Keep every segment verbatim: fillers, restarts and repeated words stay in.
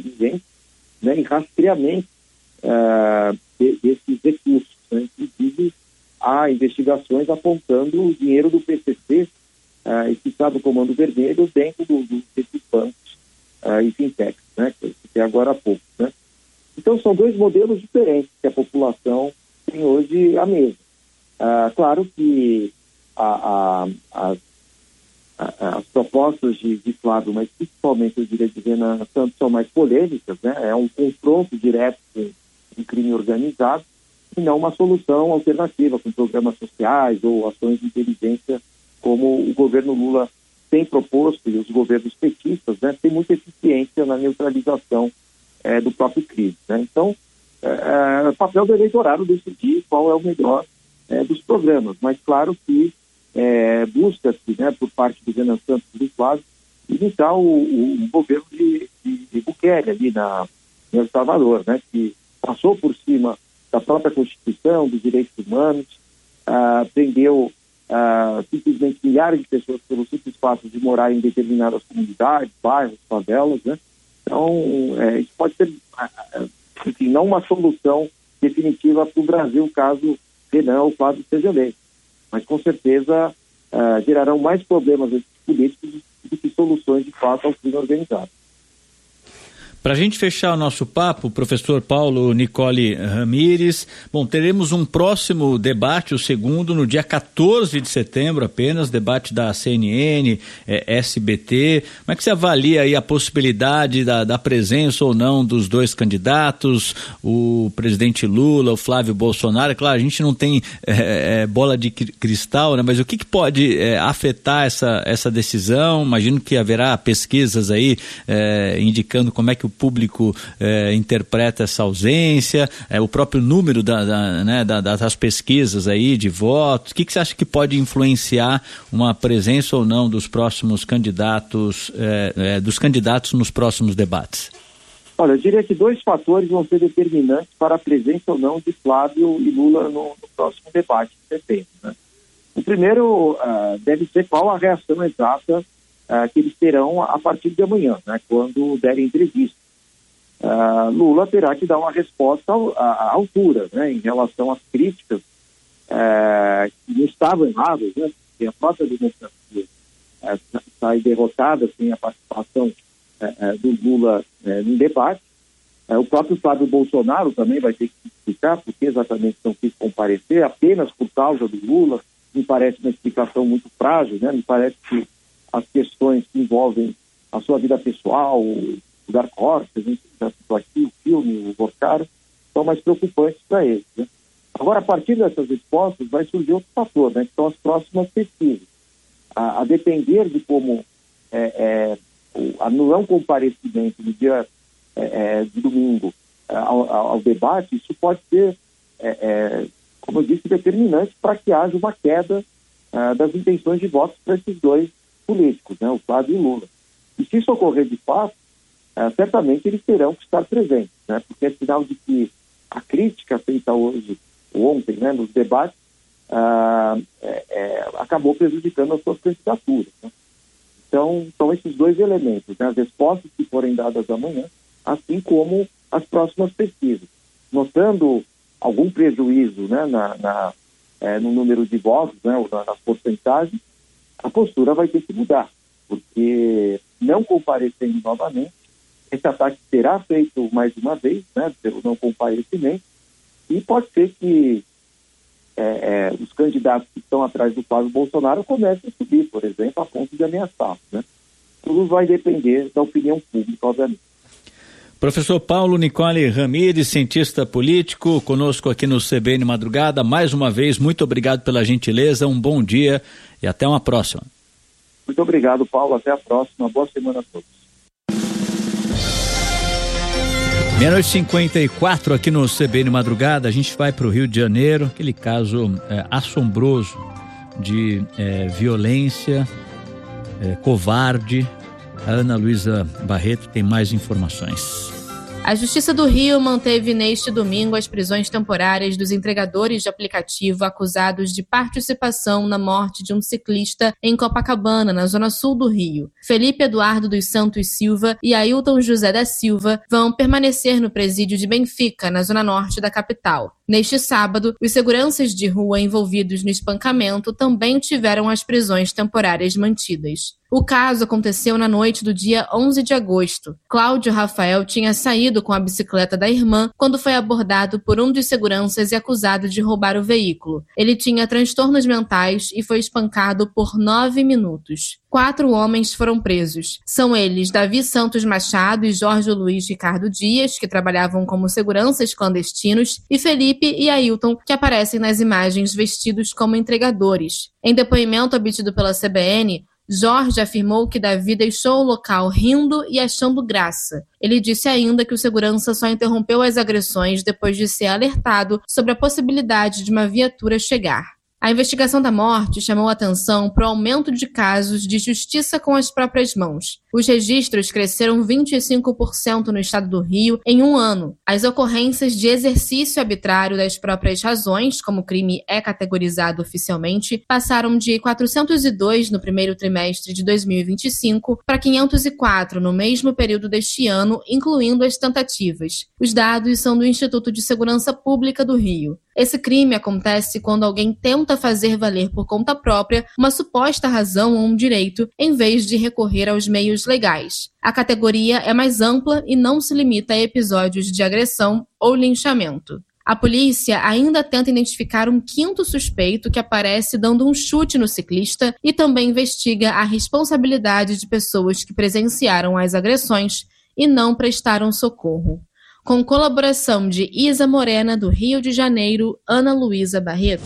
inteligentes, né, e rastreamento uh, de, desses recursos. Né? Inclusive, há investigações apontando o dinheiro do P C C, uh, que está do Comando Vermelho, dentro do, do, desses bancos uh, e fintechs, né, que é agora há pouco. Né? Então, são dois modelos diferentes que a população tem hoje à mesa. Uh, claro que a, a, a, a, as propostas de, de Flávio, mas principalmente, eu diria, de Renan Santos, são mais polêmicas, né? É um confronto direto com o crime organizado e não uma solução alternativa com programas sociais ou ações de inteligência como o governo Lula tem proposto e os governos petistas, né? Tem muita eficiência na neutralização é, do próprio crime, né? Então, é, é papel do eleitorado decidir qual é o melhor é, dos programas, mas claro que é, busca-se, né, por parte do Renan Santos e do Flávio, imitar o, o, o governo de, de, de Bukele ali na, em El Salvador, né, que passou por cima da própria Constituição, dos direitos humanos, ah, prendeu ah, simplesmente milhares de pessoas pelo simples fato de morar em determinadas comunidades, bairros, favelas, né? Então, é, isso pode ser, enfim, não uma solução definitiva para o Brasil, caso Renan ou Flávio seja eleito. Mas, com certeza, uh, gerarão mais problemas políticos do que soluções, de fato, ao crime organizado. Para a gente fechar o nosso papo, professor Paulo Nicole Ramires, bom, teremos um próximo debate, o segundo, no dia quatorze de setembro apenas, debate da C N N, eh, S B T. Como é que você avalia aí a possibilidade da, da presença ou não dos dois candidatos, o presidente Lula, o Flávio Bolsonaro? Claro, a gente não tem eh, bola de cristal, né? Mas o que, que pode eh, afetar essa, essa decisão? Imagino que haverá pesquisas aí eh, indicando como é que o público eh, interpreta essa ausência, eh, o próprio número da, da, né, da, das pesquisas aí de votos. O que, que você acha que pode influenciar uma presença ou não dos próximos candidatos, eh, eh, dos candidatos nos próximos debates? Olha, eu diria que dois fatores vão ser determinantes para a presença ou não de Flávio e Lula no, no próximo debate de setembro, né? O primeiro uh, deve ser qual a reação exata uh, que eles terão a partir de amanhã, né, quando derem entrevista. Uh, Lula terá que dar uma resposta ao, à, à altura, né, em relação às críticas uh, que não estavam erradas, né, porque a própria democracia uh, sai derrotada sem a participação uh, uh, do Lula uh, no debate. Uh, o próprio Flávio Bolsonaro também vai ter que explicar porque exatamente não quis comparecer, apenas por causa do Lula. Me parece uma explicação muito frágil, né, me parece que as questões que envolvem a sua vida pessoal, o Dark Horse, a gente já citou aqui, o filme, o Vorcaro, são mais preocupantes para eles, né? Agora, a partir dessas respostas, vai surgir outro fator, né, que são as próximas pesquisas. A, a depender de como é, é, o a não comparecimento no dia é, é, de domingo é, ao, ao debate, isso pode ser, é, é, como eu disse, determinante para que haja uma queda é, das intenções de votos para esses dois políticos, né, o Flávio e o Lula. E se isso ocorrer de fato, Uh, certamente eles terão que estar presentes, né? Porque é sinal de que a crítica feita hoje, ontem, né, nos debates, uh, é, é, acabou prejudicando as suas candidaturas, né? Então, são esses dois elementos, né? As respostas que forem dadas amanhã, assim como as próximas pesquisas. Notando algum prejuízo, né, na, na, é, no número de votos, né, ou na, nas porcentagens, a postura vai ter que mudar, porque não comparecendo novamente, esse ataque será feito mais uma vez, né, pelo não comparecimento, e pode ser que é, é, os candidatos que estão atrás do Flávio Bolsonaro comecem a subir, por exemplo, a ponto de ameaçar, né? Tudo vai depender da opinião pública, obviamente. Professor Paulo Nicole Ramires, cientista político, conosco aqui no C B N Madrugada. Mais uma vez, muito obrigado pela gentileza, um bom dia e até uma próxima. Muito obrigado, Paulo. Até a próxima. Boa semana a todos. meia-noite e cinquenta e quatro aqui no C B N Madrugada, a gente vai para o Rio de Janeiro, aquele caso é, assombroso de é, violência, é, covarde. A Ana Luísa Barreto tem mais informações. A Justiça do Rio manteve neste domingo as prisões temporárias dos entregadores de aplicativo acusados de participação na morte de um ciclista em Copacabana, na zona sul do Rio. Felipe Eduardo dos Santos Silva e Ailton José da Silva vão permanecer no presídio de Benfica, na zona norte da capital. Neste sábado, os seguranças de rua envolvidos no espancamento também tiveram as prisões temporárias mantidas. O caso aconteceu na noite do dia onze de agosto. Cláudio Rafael tinha saído com a bicicleta da irmã quando foi abordado por um dos seguranças e acusado de roubar o veículo. Ele tinha transtornos mentais e foi espancado por nove minutos. Quatro homens foram presos. São eles Davi Santos Machado e Jorge Luiz Ricardo Dias, que trabalhavam como seguranças clandestinos, e Felipe e Ailton, que aparecem nas imagens vestidos como entregadores. Em depoimento obtido pela C B N, Jorge afirmou que Davi deixou o local rindo e achando graça. Ele disse ainda que o segurança só interrompeu as agressões depois de ser alertado sobre a possibilidade de uma viatura chegar. A investigação da morte chamou a atenção para o aumento de casos de justiça com as próprias mãos. Os registros cresceram vinte e cinco por cento no estado do Rio em um ano. As ocorrências de exercício arbitrário das próprias razões, como o crime é categorizado oficialmente, passaram de quatrocentos e dois no primeiro trimestre de dois mil e vinte e cinco para quinhentos e quatro no mesmo período deste ano, incluindo as tentativas. Os dados são do Instituto de Segurança Pública do Rio. Esse crime acontece quando alguém tenta fazer valer por conta própria uma suposta razão ou um direito, em vez de recorrer aos meios legais. A categoria é mais ampla e não se limita a episódios de agressão ou linchamento. A polícia ainda tenta identificar um quinto suspeito que aparece dando um chute no ciclista e também investiga a responsabilidade de pessoas que presenciaram as agressões e não prestaram socorro. Com colaboração de Isa Morena, do Rio de Janeiro, Ana Luísa Barreto.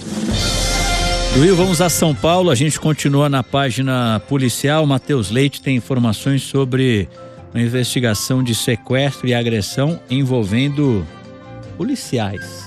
Do Rio, vamos a São Paulo, a gente continua na página policial. Matheus Leite tem informações sobre uma investigação de sequestro e agressão envolvendo policiais.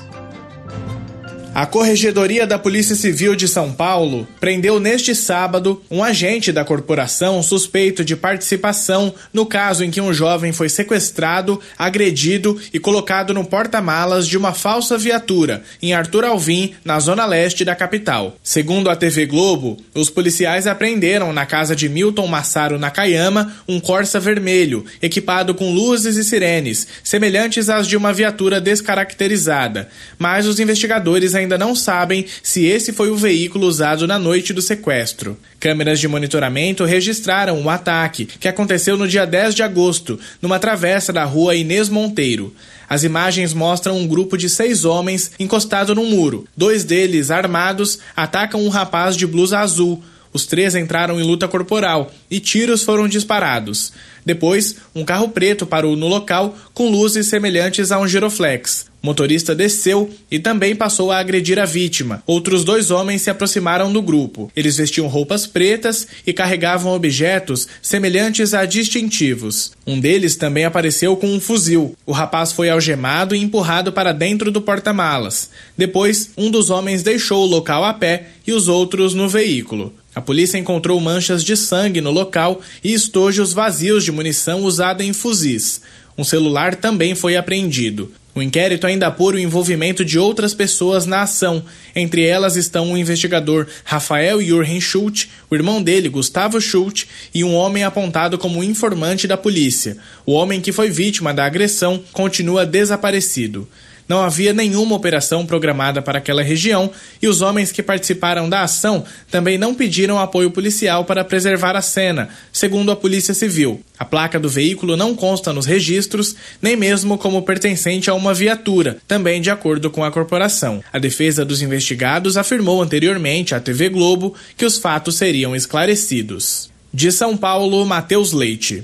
A Corregedoria da Polícia Civil de São Paulo prendeu neste sábado um agente da corporação suspeito de participação no caso em que um jovem foi sequestrado, agredido e colocado no porta-malas de uma falsa viatura em Arthur Alvim, na zona leste da capital. Segundo a T V Globo, os policiais apreenderam na casa de Milton Massaro Nakayama um Corsa vermelho, equipado com luzes e sirenes, semelhantes às de uma viatura descaracterizada, mas os investigadores ainda não sabem se esse foi o veículo usado na noite do sequestro. Câmeras de monitoramento registraram o ataque, que aconteceu no dia dez de agosto, numa travessa da rua Inês Monteiro. As imagens mostram um grupo de seis homens encostado num muro. Dois deles, armados, atacam um rapaz de blusa azul. Os três entraram em luta corporal e tiros foram disparados. Depois, um carro preto parou no local com luzes semelhantes a um giroflex. O motorista desceu e também passou a agredir a vítima. Outros dois homens se aproximaram do grupo. Eles vestiam roupas pretas e carregavam objetos semelhantes a distintivos. Um deles também apareceu com um fuzil. O rapaz foi algemado e empurrado para dentro do porta-malas. Depois, um dos homens deixou o local a pé e os outros no veículo. A polícia encontrou manchas de sangue no local e estojos vazios de munição usada em fuzis. Um celular também foi apreendido. O inquérito ainda apura o envolvimento de outras pessoas na ação. Entre elas estão o investigador Rafael Jürgen Schulte, o irmão dele, Gustavo Schulte, e um homem apontado como informante da polícia. O homem que foi vítima da agressão continua desaparecido. Não havia nenhuma operação programada para aquela região e os homens que participaram da ação também não pediram apoio policial para preservar a cena, segundo a Polícia Civil. A placa do veículo não consta nos registros, nem mesmo como pertencente a uma viatura, também de acordo com a corporação. A defesa dos investigados afirmou anteriormente à T V Globo que os fatos seriam esclarecidos. De São Paulo, Matheus Leite.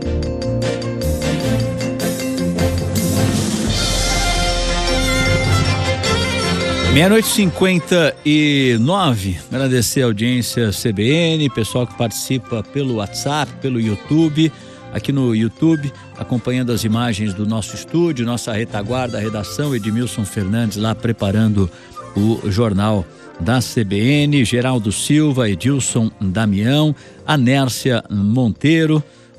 Meia-noite e cinquenta e nove, agradecer a audiência C B N, pessoal que participa pelo WhatsApp, pelo YouTube, aqui no YouTube, acompanhando as imagens do nosso estúdio, nossa retaguarda, a redação, Edmilson Fernandes lá preparando o jornal da C B N, Geraldo Silva, Edilson Damião, a Nércia Monteiro,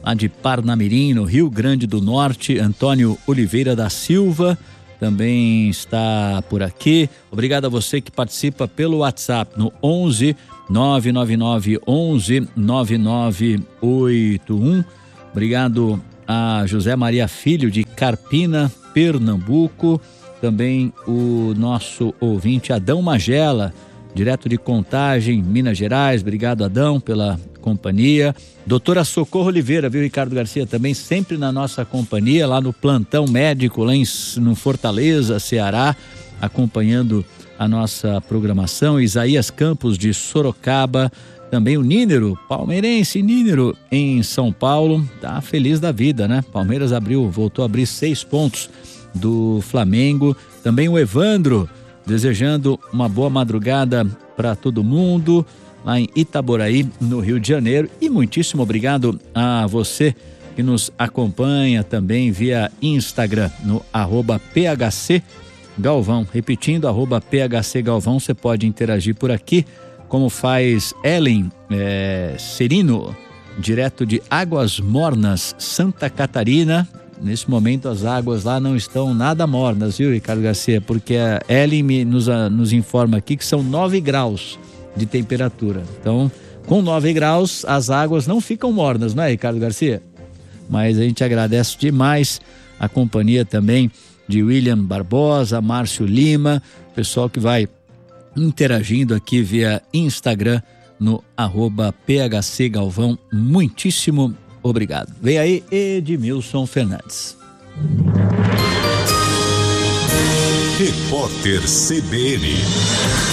lá de Parnamirim, no Rio Grande do Norte. Antônio Oliveira da Silva também está por aqui. Obrigado a você que participa pelo WhatsApp no onze nove nove nove onze nove nove oito um. Obrigado a José Maria Filho de Carpina, Pernambuco. Também o nosso ouvinte Adão Magela, direto de Contagem, Minas Gerais. Obrigado, Adão, pela companhia. Doutora Socorro Oliveira, viu, Ricardo Garcia, também sempre na nossa companhia, lá no plantão médico, lá em, no Fortaleza, Ceará, acompanhando a nossa programação. Isaías Campos de Sorocaba, também o Nínero, palmeirense Nínero em São Paulo, tá feliz da vida, né? Palmeiras abriu, voltou a abrir seis pontos do Flamengo. Também o Evandro, desejando uma boa madrugada para todo mundo, lá em Itaboraí, no Rio de Janeiro. E muitíssimo obrigado a você que nos acompanha também via Instagram, no arroba P H C Galvão. Repetindo, arroba P H C Galvão, você pode interagir por aqui, como faz Ellen é, Serino, direto de Águas Mornas, Santa Catarina. Nesse momento as águas lá não estão nada mornas, viu, Ricardo Garcia? Porque a Ellen me, nos, a, nos informa aqui que são nove graus de temperatura. Então, com nove graus, as águas não ficam mornas, não é, Ricardo Garcia? Mas a gente agradece demais a companhia também de William Barbosa, Márcio Lima, pessoal que vai interagindo aqui via Instagram no arroba P H C Galvão. Muitíssimo obrigado. Vem aí Edmilson Fernandes. Repórter C B N.